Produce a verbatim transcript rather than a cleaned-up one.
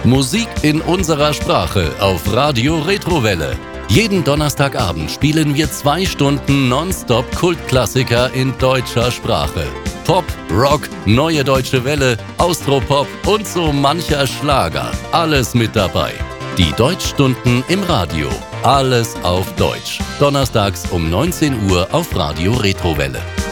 Musik in unserer Sprache auf Radio Retrowelle. Jeden Donnerstagabend spielen wir zwei Stunden nonstop Kultklassiker in deutscher Sprache. Pop, Rock, Neue Deutsche Welle, Austropop und so mancher Schlager. Alles mit dabei. Die Deutschstunden im Radio. Alles auf Deutsch. Donnerstags um neunzehn Uhr auf Radio Retrowelle.